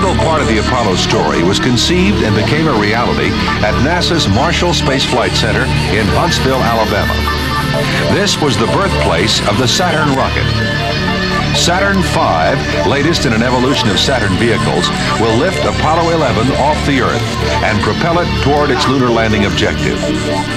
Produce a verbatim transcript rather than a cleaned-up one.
pivotal part of the Apollo story was conceived and became a reality at NASA's Marshall Space Flight Center in Huntsville, Alabama. This was the birthplace of the Saturn rocket. Saturn five, latest in an evolution of Saturn vehicles, will lift Apollo eleven off the Earth and propel it toward its lunar landing objective.